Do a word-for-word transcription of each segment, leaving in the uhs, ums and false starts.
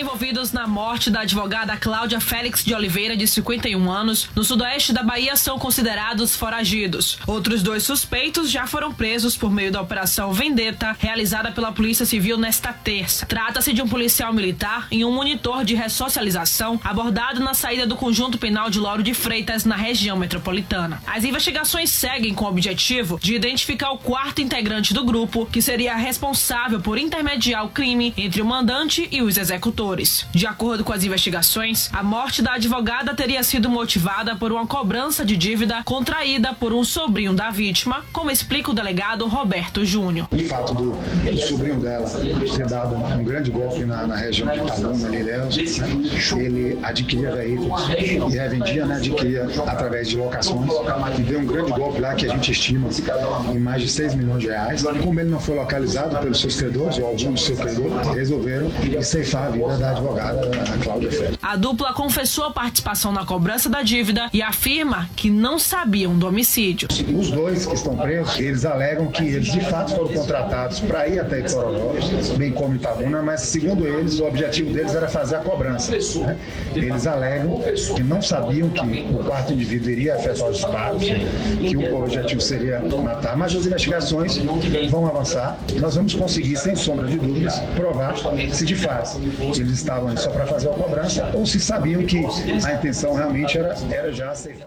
envolvidos na morte da advogada Cláudia Félix de Oliveira, de cinquenta e um anos, no sudoeste da Bahia, são considerados foragidos. Outros dois suspeitos já foram presos por meio da Operação Vendetta, realizada pela Polícia Civil nesta terça. Trata-se de um policial militar e um monitor de ressocialização abordado na saída do Conjunto Penal de Lauro de Freitas, na região metropolitana. As investigações seguem com o objetivo de identificar o quarto integrante do grupo, que seria responsável por intermediar o crime entre o mandante e os executores. De acordo com as investigações, a morte da advogada teria sido motivada por uma cobrança de dívida contraída por um sobrinho da vítima, como explica o delegado Roberto Júnior. O fato do, do sobrinho dela ter dado um grande golpe na, na região de Itabuna, ali dela, ele adquiria veículos e revendia, né, adquiria através de locações, e deu um grande golpe lá que a gente estima em mais de seis milhões de reais. Como ele não foi localizado pelos seus credores, ou algum dos seus credores, resolveram ceifar a vida da advogada, a Cláudia Félix. A dupla confessou a participação na cobrança da dívida e afirma que não sabiam do homicídio. Os dois que estão presos, eles alegam que eles de fato foram contratados para ir até Itororó, bem como Itabuna, mas segundo eles, o objetivo deles era fazer a cobrança. Né? Eles alegam que não sabiam que o quarto indivíduo iria efetuar os pagos, que o objetivo seria matar, mas as investigações vão avançar. Nós vamos conseguir, sem sombra de dúvidas, provar se de fato eles estavam só para fazer a cobrança ou se sabiam que a intenção realmente era, era já ceifar.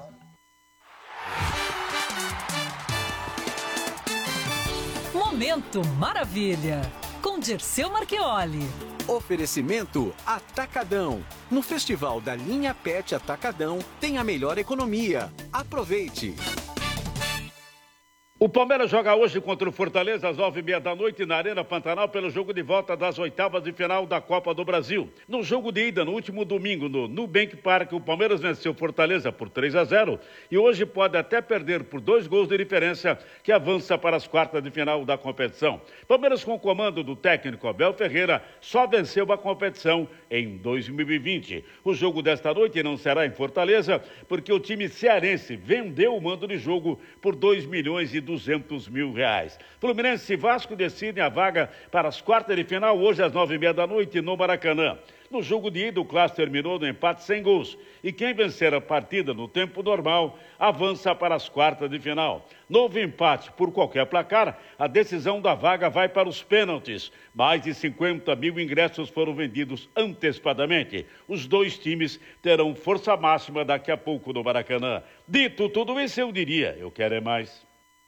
Momento Maravilha, com Dirceu Marchioli. Oferecimento Atacadão. No Festival da Linha Pet Atacadão tem a melhor economia. Aproveite! O Palmeiras joga hoje contra o Fortaleza às nove e meia da noite na Arena Pantanal pelo jogo de volta das oitavas de final da Copa do Brasil. No jogo de ida, no último domingo, no Nubank Park, o Palmeiras venceu o Fortaleza por três a zero e hoje pode até perder por dois gols de diferença, que avança para as quartas de final da competição. Palmeiras, com o comando do técnico Abel Ferreira, só venceu a competição em dois mil e vinte. O jogo desta noite não será em Fortaleza, porque o time cearense vendeu o mando de jogo por dois milhões e duzentos mil reais. Fluminense e Vasco decidem a vaga para as quartas de final hoje às nove e meia da noite no Maracanã. No jogo de ida, o clássico terminou no empate sem gols. E quem vencer a partida no tempo normal avança para as quartas de final. Novo empate por qualquer placar, a decisão da vaga vai para os pênaltis. Mais de cinquenta mil ingressos foram vendidos antecipadamente. Os dois times terão força máxima daqui a pouco no Maracanã. Dito tudo isso, eu diria, eu quero é mais.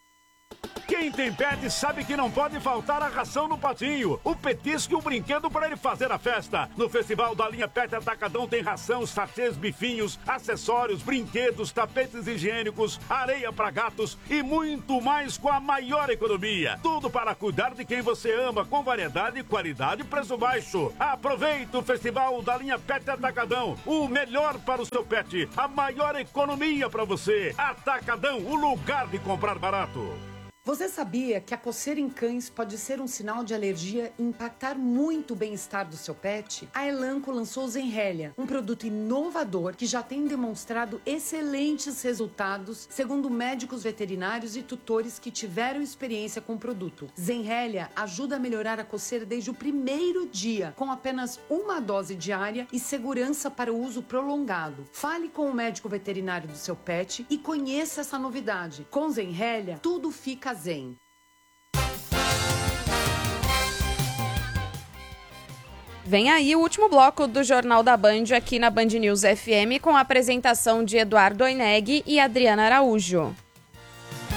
Quem tem pet sabe que não pode faltar a ração no patinho, o petisco e o brinquedo para ele fazer a festa. No Festival da Linha Pet Atacadão tem ração, sachês, bifinhos, acessórios, brinquedos, tapetes higiênicos, areia para gatos e muito mais com a maior economia. Tudo para cuidar de quem você ama, com variedade, qualidade e preço baixo. Aproveite o Festival da Linha Pet Atacadão, o melhor para o seu pet, a maior economia para você. Atacadão, o lugar de comprar barato. Você sabia que a coceira em cães pode ser um sinal de alergia e impactar muito o bem-estar do seu pet? A Elanco lançou o Zenrelia, um produto inovador que já tem demonstrado excelentes resultados, segundo médicos veterinários e tutores que tiveram experiência com o produto. Zenrelia ajuda a melhorar a coceira desde o primeiro dia, com apenas uma dose diária e segurança para o uso prolongado. Fale com o médico veterinário do seu pet e conheça essa novidade. Com Zenrelia, tudo fica zen. Vem aí o último bloco do Jornal da Band aqui na Band News F M com a apresentação de Eduardo Oineg e Adriana Araújo.